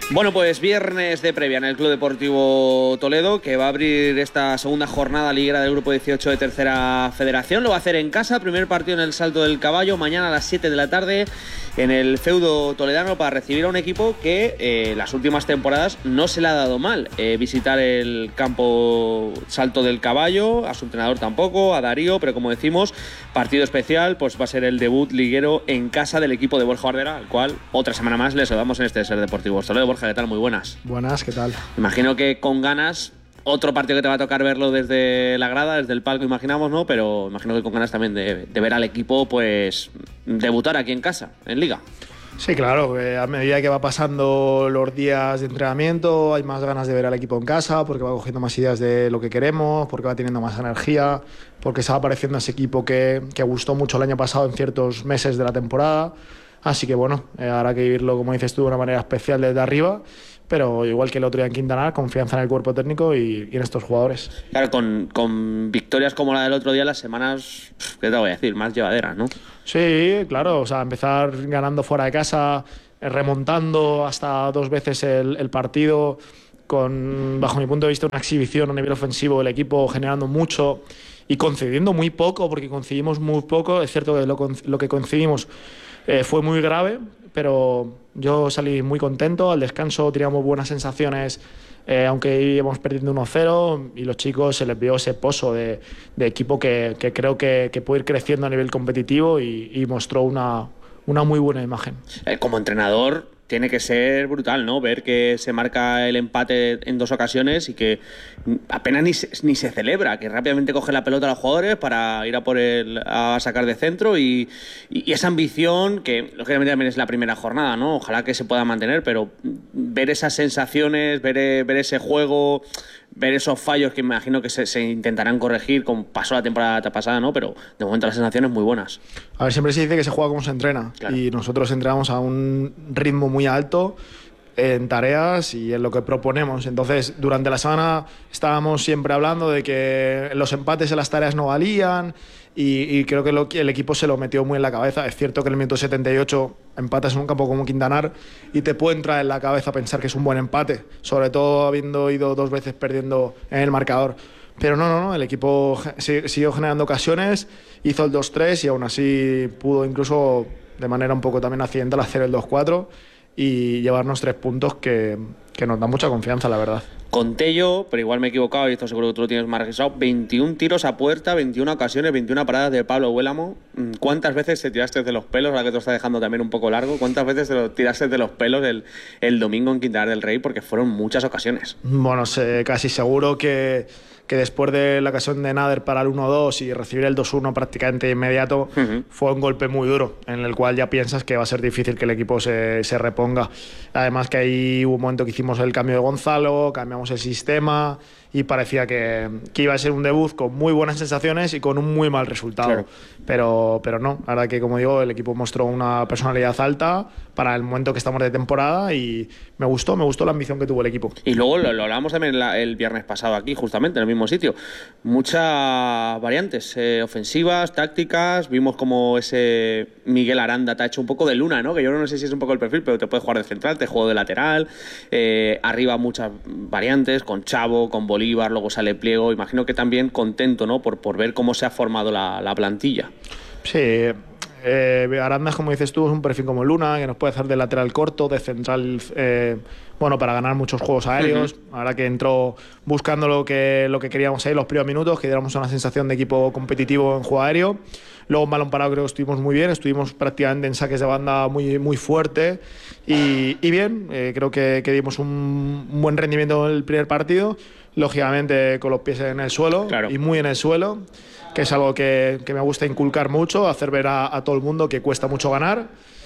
Bueno, pues viernes de previa en el Club Deportivo Toledo, que va a abrir esta segunda jornada liguera del Grupo 18 de Tercera Federación. Lo va a hacer en casa, primer partido en el Salto del Caballo, mañana a las 7 de la tarde en el feudo toledano, para recibir a un equipo que las últimas temporadas no se le ha dado mal visitar el campo Salto del Caballo, a su entrenador tampoco, a Darío, pero como decimos, partido especial, pues va a ser el debut liguero en casa del equipo de Borja Bardera, al cual otra semana más les saludamos en este Ser Deportivo Toledo. Borja, ¿qué tal? Muy buenas. Buenas, ¿qué tal? Imagino que con ganas, otro partido que te va a tocar verlo desde la grada, desde el palco, imaginamos, ¿no? Pero imagino que con ganas también de ver al equipo, pues, debutar aquí en casa, en Liga. Sí, claro, a medida que va pasando los días de entrenamiento hay más ganas de ver al equipo en casa, porque va cogiendo más ideas de lo que queremos, porque va teniendo más energía, porque se va apareciendo ese equipo que gustó mucho el año pasado en ciertos meses de la temporada. Así que bueno, habrá que vivirlo, como dices tú, de una manera especial desde arriba, pero igual que el otro día en Quintanar, confianza en el cuerpo técnico y en estos jugadores. Claro, con victorias como la del otro día, las semanas, ¿qué te voy a decir? Más llevaderas, ¿no? Sí, claro, o sea, empezar ganando fuera de casa, remontando hasta 2 veces el partido, con, bajo mi punto de vista, una exhibición a nivel ofensivo, el equipo generando mucho y concediendo muy poco, porque concedimos muy poco. Es cierto que lo que concedimos fue muy grave, pero yo salí muy contento. Al descanso teníamos buenas sensaciones, aunque íbamos perdiendo 1-0, y los chicos se les vio ese pozo de equipo que creo que puede ir creciendo a nivel competitivo y mostró una muy buena imagen. Como entrenador tiene que ser brutal, ¿no? Ver que se marca el empate en 2 ocasiones y que apenas ni se celebra, que rápidamente coge la pelota a los jugadores para ir a sacar de centro y esa ambición, que lógicamente también es la primera jornada, ¿no? Ojalá que se pueda mantener, pero ver esas sensaciones, ver ese juego, ver esos fallos que me imagino que se intentarán corregir, como pasó la temporada pasada, ¿no? Pero de momento las sensaciones muy buenas. A ver, siempre se dice que se juega como se entrena, claro. Y nosotros entrenamos a un ritmo muy alto en tareas y en lo que proponemos. Entonces, durante la semana estábamos siempre hablando de que los empates en las tareas no valían y creo que el equipo se lo metió muy en la cabeza. Es cierto que en el minuto 78 empatas en un campo como Quintanar y te puede entrar en la cabeza pensar que es un buen empate, sobre todo habiendo ido 2 veces perdiendo en el marcador. Pero no, el equipo siguió generando ocasiones, hizo el 2-3 y aún así pudo, incluso de manera un poco también accidental, hacer el 2-4 y llevarnos 3 puntos que nos da mucha confianza, la verdad. Conté yo, pero igual me he equivocado y esto seguro que tú lo tienes más registrado, 21 tiros a puerta, 21 ocasiones, 21 paradas de Pablo Huélamo. ¿Cuántas veces te tiraste de los pelos, ahora que te lo está dejando también un poco largo? ¿Cuántas veces te lo tiraste de los pelos el domingo en Quintanar del Rey? Porque fueron muchas ocasiones. Bueno, casi seguro que después de la ocasión de Nader para el 1-2 y recibir el 2-1 prácticamente inmediato, fue un golpe muy duro, en el cual ya piensas que va a ser difícil que el equipo se reponga. Además que ahí hubo un momento que hicimos el cambio de Gonzalo, cambiamos el sistema y parecía que iba a ser un debut con muy buenas sensaciones y con un muy mal resultado. Claro. Pero no, la verdad que, como digo, el equipo mostró una personalidad alta para el momento que estamos de temporada y me gustó la ambición que tuvo el equipo. Y luego lo hablábamos también el viernes pasado aquí, justamente en el mismo sitio. Muchas variantes ofensivas, tácticas. Vimos como ese Miguel Aranda te ha hecho un poco de Luna, ¿no? Que yo no sé si es un poco el perfil, pero te puede jugar de central, te juego de lateral. Arriba muchas variantes, con Chavo, con Bolívar, luego sale Pliego. Imagino que también contento, ¿no? Por ver cómo se ha formado la plantilla. Sí. Aranda, como dices tú, es un perfil como Luna, que nos puede hacer de lateral corto, de central, para ganar muchos juegos aéreos. Ahora que entró buscando lo que queríamos ahí los primeros minutos, que diéramos una sensación de equipo competitivo en juego aéreo. Luego en balón parado creo que estuvimos muy bien, estuvimos prácticamente en saques de banda muy, muy fuerte y bien. Creo que dimos un buen rendimiento en el primer partido, lógicamente con los pies en el suelo, claro, y muy en el suelo, que es algo que me gusta inculcar mucho, hacer ver a todo el mundo que cuesta mucho ganar.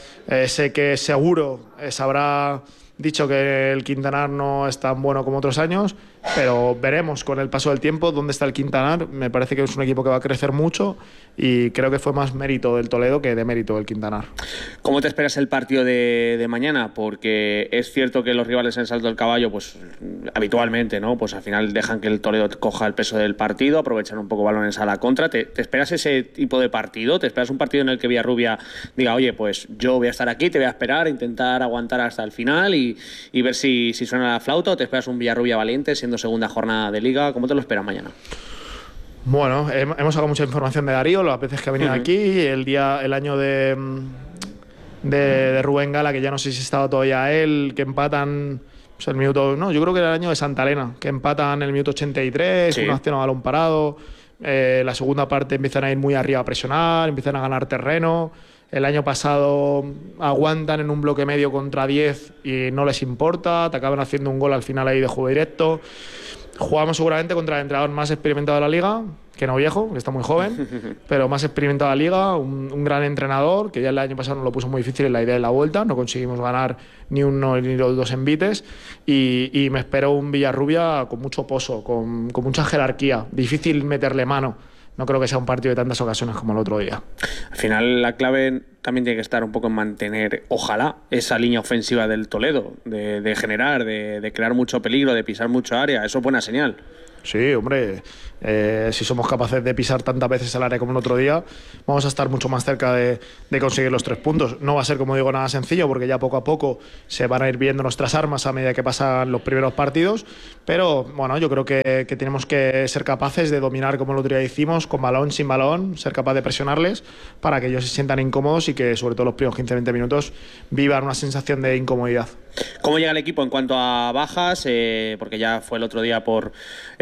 Sé que seguro se habrá dicho que el Quintanar no es tan bueno como otros años, pero veremos con el paso del tiempo dónde está el Quintanar. Me parece que es un equipo que va a crecer mucho y creo que fue más mérito del Toledo que de mérito del Quintanar. ¿Cómo te esperas el partido de mañana? Porque es cierto que los rivales en Salto del Caballo, pues habitualmente, ¿no? Pues al final dejan que el Toledo coja el peso del partido, aprovechan un poco balones a la contra. ¿Te esperas ese tipo de partido? ¿Te esperas un partido en el que Villarrubia diga, oye, pues yo voy a estar aquí, te voy a esperar, intentar aguantar aguantar hasta el final y ver si suena la flauta o te esperas un Villarrubia valiente siendo segunda jornada de Liga. ¿Cómo te lo esperas mañana? Bueno, hemos sacado mucha información de Darío las veces que ha venido aquí, el año de Rubén Gala, que ya no sé si estaba todavía él, que empatan pues el minuto, no, yo creo que era el año de Santa Elena, que empatan en el minuto 83, una acción a balón parado. La segunda parte empiezan a ir muy arriba a presionar, empiezan a ganar terreno. El año pasado aguantan en un bloque medio contra 10 y no les importa, te acaban haciendo un gol al final ahí de juego directo. Jugamos seguramente contra el entrenador más experimentado de la Liga, que no viejo, que está muy joven, pero más experimentado de la Liga, un gran entrenador, que ya el año pasado nos lo puso muy difícil en la idea de la vuelta, no conseguimos ganar ni uno ni los dos envites, y me espero un Villarrubia con mucho pozo, con mucha jerarquía, difícil meterle mano. No creo que sea un partido de tantas ocasiones como el otro día. Al final la clave también tiene que estar un poco en mantener, ojalá, esa línea ofensiva del Toledo, de generar, de crear mucho peligro, de pisar mucho área. Eso es buena señal. Sí, hombre, si somos capaces de pisar tantas veces el área como el otro día, vamos a estar mucho más cerca de conseguir los 3 puntos. No va a ser, como digo, nada sencillo, porque ya poco a poco se van a ir viendo nuestras armas a medida que pasan los primeros partidos, pero bueno, yo creo que tenemos que ser capaces de dominar como el otro día hicimos, con balón, sin balón, ser capaz de presionarles para que ellos se sientan incómodos y que sobre todo los primeros 15-20 minutos vivan una sensación de incomodidad. ¿Cómo llega el equipo en cuanto a bajas? Porque ya fue el otro día por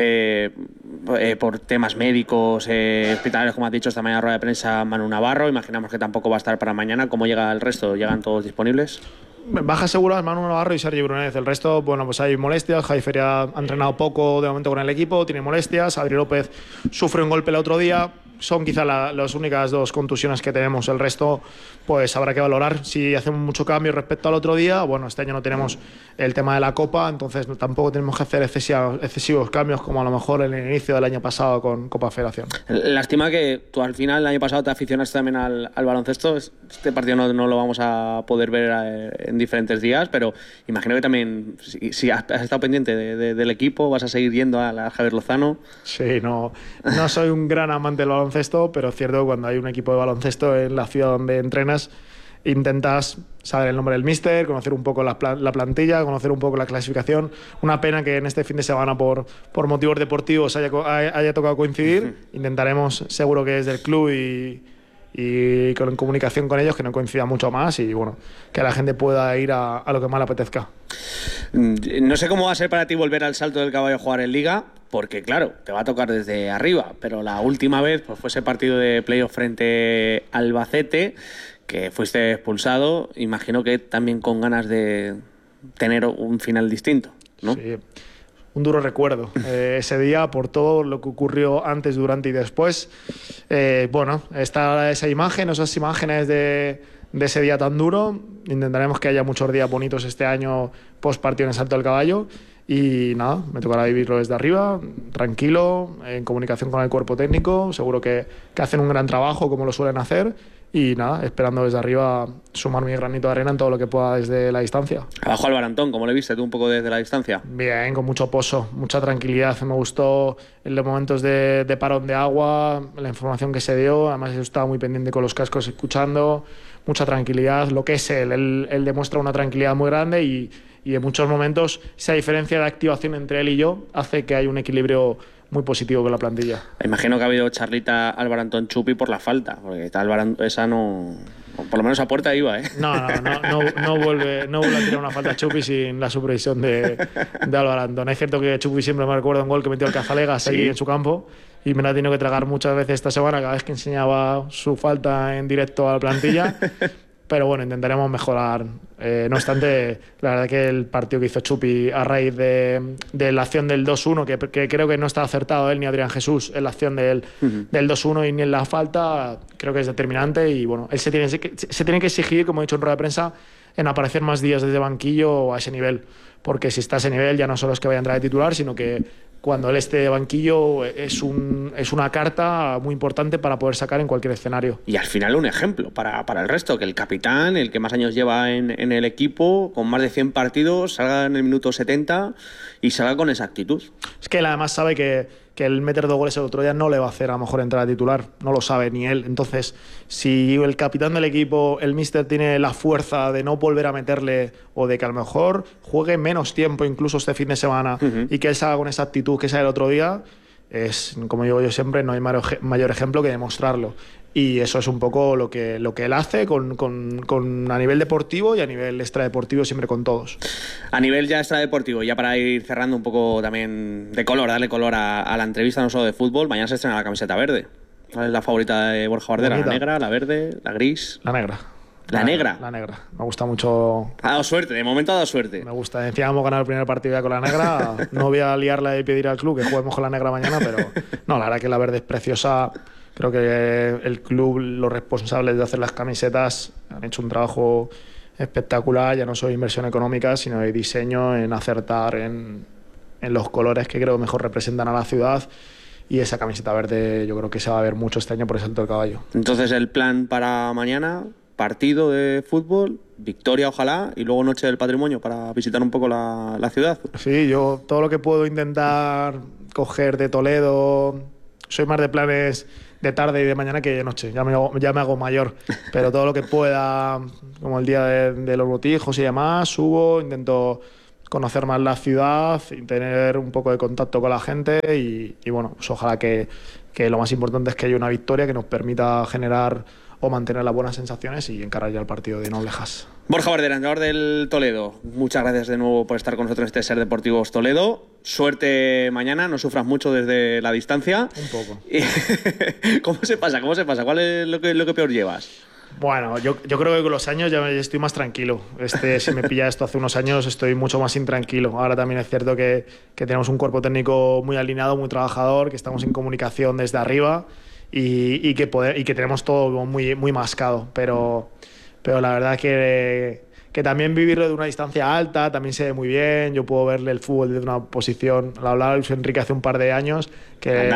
temas médicos, hospitales, como has dicho esta mañana en rueda de prensa, Manu Navarro. Imaginamos que tampoco va a estar para mañana. ¿Cómo llega el resto? ¿Llegan todos disponibles? Bajas seguras, Manu Navarro y Sergi Brunez. El resto, bueno, pues hay molestias. Javi Feria ha entrenado poco de momento con el equipo, tiene molestias. Adri López sufre un golpe el otro día. Son quizá las únicas 2 contusiones que tenemos. El resto, pues habrá que valorar si hacemos mucho cambio respecto al otro día. Bueno, este año no tenemos el tema de la Copa, entonces tampoco tenemos que hacer excesivos cambios como a lo mejor en el inicio del año pasado con Copa Federación. Lástima que tú al final, el año pasado, te aficionaste también al baloncesto. Este partido no lo vamos a poder ver en diferentes días, pero imagino que también, si has estado pendiente del equipo, vas a seguir yendo a Javier Lozano. Sí, no soy un gran amante del baloncesto, pero es cierto que cuando hay un equipo de baloncesto en la ciudad donde entrenas, intentas saber el nombre del míster, conocer un poco la plantilla, conocer un poco la clasificación. Una pena que en este fin de semana por motivos deportivos haya tocado coincidir. Intentaremos, seguro que desde el club y con comunicación con ellos, que no coincida mucho más y bueno, que la gente pueda ir a lo que más le apetezca. No sé cómo va a ser para ti volver al Salto del Caballo a jugar en Liga, porque claro, te va a tocar desde arriba, pero la última vez pues fue ese partido de playoff frente al Albacete, que fuiste expulsado. Imagino que también con ganas de tener un final distinto, ¿no? Sí, un duro recuerdo ese día por todo lo que ocurrió antes, durante y después. Bueno, está esas imágenes de ese día tan duro. Intentaremos que haya muchos días bonitos este año post partido en el Salto del Caballo. Y nada, me tocará vivirlo desde arriba, tranquilo, en comunicación con el cuerpo técnico. Seguro que hacen un gran trabajo, como lo suelen hacer. Y nada, esperando desde arriba sumar mi granito de arena en todo lo que pueda desde la distancia. Abajo al Barantón, ¿cómo le viste tú un poco desde la distancia? Bien, con mucho pozo, mucha tranquilidad. Me gustó en los momentos de parón de agua, la información que se dio. Además, yo estaba muy pendiente con los cascos escuchando. Mucha tranquilidad. Lo que es él demuestra una tranquilidad muy grande y en muchos momentos esa diferencia de activación entre él y yo hace que haya un equilibrio muy positivo con la plantilla. Imagino que ha habido charlita al Barantón Chupi por la falta, porque está esa no, por lo menos a puerta iba, ¿eh? No vuelve a tirar una falta Chupi sin la supervisión de Albarantón. Es cierto que Chupi siempre me recuerda un gol que metió el Cazalegas ahí en su campo y me la ha tenido que tragar muchas veces esta semana cada vez que enseñaba su falta en directo a la plantilla. Pero bueno, intentaremos mejorar. No obstante, la verdad que el partido que hizo Chupi a raíz de la acción del 2-1, que creo que no está acertado él ni Adrián Jesús en la acción del 2-1 y ni en la falta, creo que es determinante. Y bueno, él se tiene que exigir, como he dicho en rueda de prensa, en aparecer más días desde banquillo a ese nivel. Porque si está a ese nivel ya no solo es que vaya a entrar de titular, sino que cuando él esté de banquillo es una carta muy importante para poder sacar en cualquier escenario. Y al final un ejemplo para el resto, que el capitán, el que más años lleva en el equipo, con más de 100 partidos, salga en el minuto 70 y salga con esa actitud. Es que él además sabe que que el meter 2 goles el otro día no le va a hacer a lo mejor entrar a titular, no lo sabe ni él. Entonces, si el capitán del equipo, el míster, tiene la fuerza de no volver a meterle o de que a lo mejor juegue menos tiempo incluso este fin de semana y que él salga con esa actitud que sale el otro día, es, como digo yo siempre, no hay mayor ejemplo que demostrarlo. Y eso es un poco lo que él hace a nivel deportivo y a nivel extradeportivo, siempre con todos. A nivel ya extradeportivo, ya para ir cerrando un poco también de color, darle color a la entrevista, no solo de fútbol, mañana se estrena la camiseta verde. ¿Cuál es la favorita de Borja Bardera? ¿La negra, la verde, la gris? La negra. ¿La negra? La negra. Me gusta mucho. Ha dado suerte, de momento ha dado suerte. Me gusta. Encima hemos ganado el primer partido ya con la negra. No voy a liarla y pedir al club que juguemos con la negra mañana, pero no, la verdad que la verde es preciosa. Creo que el club, los responsables de hacer las camisetas, han hecho un trabajo espectacular. Ya no solo inversión económica, sino de diseño, en acertar en los colores que creo mejor representan a la ciudad. Y esa camiseta verde yo creo que se va a ver mucho este año por el Salto del Caballo. Entonces el plan para mañana, partido de fútbol, victoria ojalá, y luego noche del patrimonio para visitar un poco la ciudad. Sí, yo todo lo que puedo intentar coger de Toledo, soy más de planes de tarde y de mañana que de noche, ya me hago mayor, pero todo lo que pueda, como el día de los botijos y demás, subo, intento conocer más la ciudad y tener un poco de contacto con la gente y bueno, pues ojalá que lo más importante es que haya una victoria que nos permita generar o mantener las buenas sensaciones y encarar ya el partido de Noblejas. Borja Bardera, entrenador del Toledo, muchas gracias de nuevo por estar con nosotros en este Ser Deportivos Toledo. Suerte mañana, no sufras mucho desde la distancia. Un poco. ¿Cómo se pasa? ¿Cuál es lo que peor llevas? Bueno, yo creo que con los años ya estoy más tranquilo. Si me pilla esto hace unos años, estoy mucho más intranquilo. Ahora también es cierto que tenemos un cuerpo técnico muy alineado, muy trabajador, que estamos en comunicación desde arriba y que tenemos todo muy, muy mascado. Pero la verdad que también vivirlo de una distancia alta también se ve muy bien. Yo puedo verle el fútbol desde una posición. Lo hablaba Luis Enrique hace un par de años. Que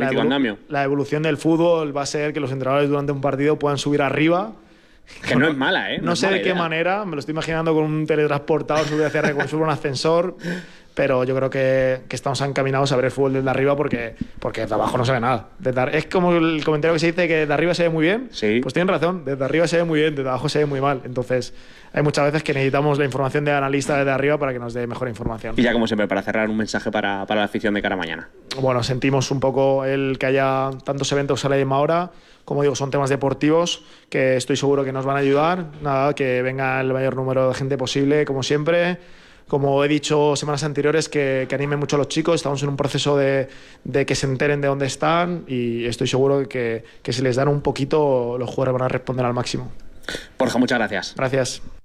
la evolución del fútbol va a ser que los entrenadores durante un partido puedan subir arriba. Que no es mala, ¿eh? No sé de qué manera, me lo estoy imaginando con un teletransportador, subir hacia arriba, subir un ascensor. Pero yo creo que estamos encaminados a ver el fútbol desde arriba porque desde abajo no se ve nada. Es como el comentario que se dice que desde arriba se ve muy bien. Sí. Pues tienen razón, desde arriba se ve muy bien, desde abajo se ve muy mal. Entonces hay muchas veces que necesitamos la información de analista desde arriba para que nos dé mejor información. Y ya como siempre, para cerrar, un mensaje para la afición de cara a mañana. Bueno, sentimos un poco el que haya tantos eventos a la misma hora. Como digo, son temas deportivos que estoy seguro que nos van a ayudar. Nada, que venga el mayor número de gente posible, como siempre. Como he dicho semanas anteriores, que animen mucho a los chicos. Estamos en un proceso de que se enteren de dónde están y estoy seguro que si les dan un poquito, los jugadores van a responder al máximo. Borja, muchas gracias. Gracias.